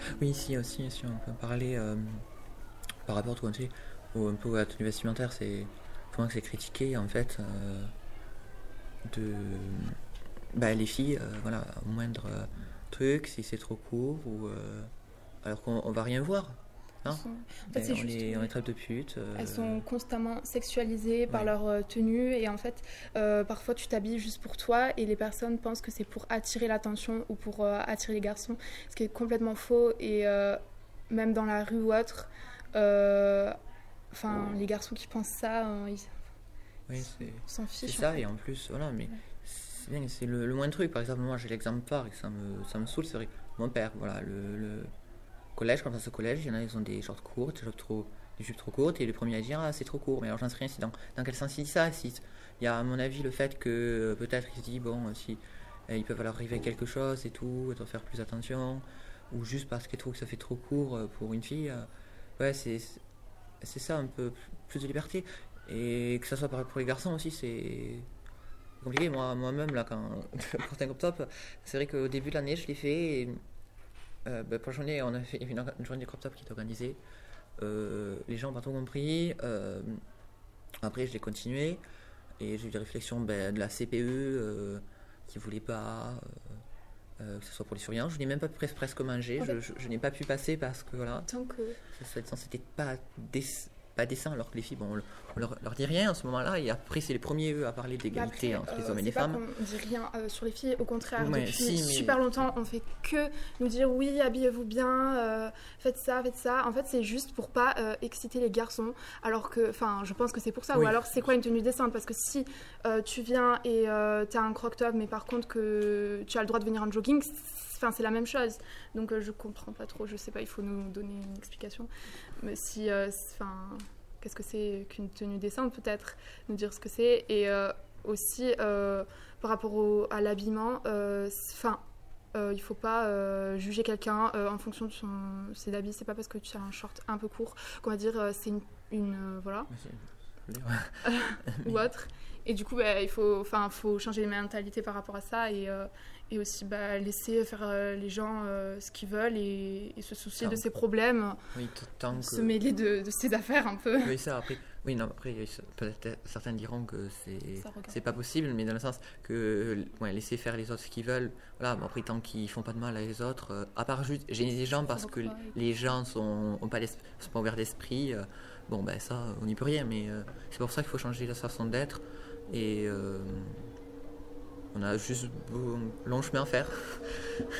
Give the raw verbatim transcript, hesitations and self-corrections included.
Oui, si aussi, si on peut parler euh, par rapport tu vois, tu sais, au, un peu à la tenue vestimentaire, c'est souvent que c'est critiqué en fait euh, de bah, les filles, euh, voilà, au moindre euh, truc, si c'est trop court ou euh, alors qu'on on va rien voir, Elles hein, sont... En fait, et c'est on juste, les on les ouais. traite de putes, Elles euh, sont constamment sexualisées par ouais, leur euh, tenue et en fait, euh, parfois tu t'habilles juste pour toi et les personnes pensent que c'est pour attirer l'attention ou pour euh, attirer les garçons, ce qui est complètement faux et euh, même dans la rue ou autre, euh, enfin les garçons qui pensent ça, euh, ils oui, c'est s'en c'est fichent en ça fait. et en plus voilà, mais c'est bien, c'est le, le moins de trucs. Par exemple, moi j'ai l'exemple phare et que ça me ça me saoule, c'est vrai. Mon père, voilà, le, le collège, quand on passe au collège, il y en a, ils ont des shorts courts, des jupes trop, des jupes trop courtes, et le premier à dire, ah, c'est trop court. Mais alors, j'en sais rien, si dans, dans quel sens il dit ça. Si, il y a, à mon avis, le fait que euh, peut-être il se dit, bon, euh, si euh, ils peuvent leur arriver quelque chose et tout, et doivent faire plus attention, ou juste parce qu'ils trouvent que ça fait trop court euh, pour une fille. euh, ouais, c'est, c'est ça, un peu plus de liberté. Et que ça soit pareil pour les garçons aussi, c'est compliqué. Moi, moi-même, là, quand pour un crop top, c'est vrai qu'au début de l'année, je l'ai fait. Et, euh, bah, pour la journée, on a fait une, une journée de crop top qui est organisée. Euh, les gens n'ont pas trop compris. Euh, après, je l'ai continué et j'ai eu des réflexions ben, de la C P E euh, qui ne voulait pas, euh, euh, que ce soit pour les surveillants. Je n'ai même pas presque, presque mangé. En Je, fait, je, je n'ai pas pu passer parce que voilà, tant que ça, ça, c'était pas, des, pas décent. Alors que les filles, bon, on, on leur, leur dit rien à ce moment-là. Et après, c'est les premiers eux à parler bah d'égalité après, entre les euh, hommes et c'est les pas femmes. qu'on dit rien euh, sur les filles, au contraire, Ouais, depuis si, super mais longtemps, on fait que nous dire oui, habillez-vous bien, euh, faites ça, faites ça. En fait, c'est juste pour pas euh, exciter les garçons, alors que, enfin, je pense que c'est pour ça. Ou oui, alors, c'est quoi une tenue décente? Parce que si euh, tu viens et euh, t'as un croc-top, mais par contre que tu as le droit de venir en jogging, enfin, c'est la même chose. Donc, euh, je comprends pas trop, je sais pas, il faut nous donner une explication. Mais si, enfin, euh, qu'est-ce que c'est qu'une tenue décente, peut-être, nous dire ce que c'est. Et euh, aussi, euh, par rapport au, à l'habillement, enfin, euh, euh, il faut pas euh, juger quelqu'un euh, en fonction de son, ses habits. C'est pas parce que tu as un short un peu court qu'on va dire euh, c'est une, une euh, voilà ou mais, autre. Et du coup, bah, il faut, enfin, faut changer les mentalités par rapport à ça et, euh, et aussi bah, laisser faire euh, les gens euh, ce qu'ils veulent et, et se soucier de tant, ses problèmes, oui, tant se que mêler de, de ses affaires un peu. oui, ça, après, oui, non, après, peut-être certains diront que c'est, Ça regarde c'est pas pas. possible, mais dans le sens que, ouais, laisser faire les autres ce qu'ils veulent, voilà, bon, après, tant qu'ils font pas de mal à les autres, euh, à part juste gêner les gens Ça parce que regarde pas. les gens sont, ont pas, sont pas ouverts d'esprit, euh, bon, ben ça, on n'y peut rien, mais euh, c'est pour ça qu'il faut changer la façon d'être, et euh, on a juste beau, long chemin à faire.